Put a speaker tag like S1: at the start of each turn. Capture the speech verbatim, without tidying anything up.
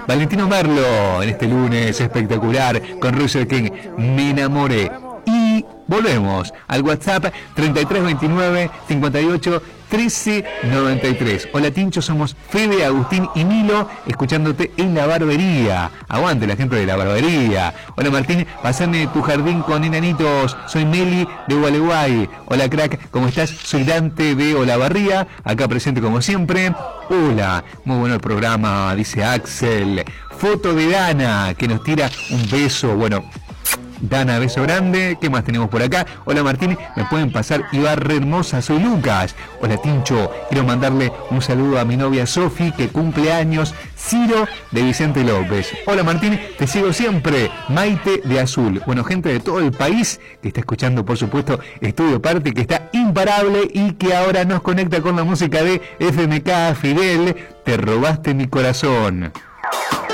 S1: Valentino Merlo en este lunes espectacular con Roger King, Me enamoré. Y volvemos al WhatsApp treinta y tres veintinueve cincuenta y ocho trece noventa y tres. Hola Tincho, somos Fede, Agustín y Milo, escuchándote en la barbería. Aguante la gente de la barbería. Hola Martín, pasame tu jardín con enanitos. Soy Meli de Gualeguay. Hola crack, ¿cómo estás? Soy Dante de Olavarría, acá presente como siempre. Hola, muy bueno el programa, dice Axel. Foto de Dana, que nos tira un beso, bueno... Dana, beso grande. ¿Qué más tenemos por acá? Hola Martín, me pueden pasar Ibarra hermosa, soy Lucas. Hola Tincho, quiero mandarle un saludo a mi novia Sofi, que cumple años. Ciro de Vicente López. Hola Martín, te sigo siempre. Maite de Azul. Bueno, gente de todo el país que está escuchando, por supuesto, Estudio Parte, que está imparable y que ahora nos conecta con la música de F M K Fidel. Te robaste mi corazón.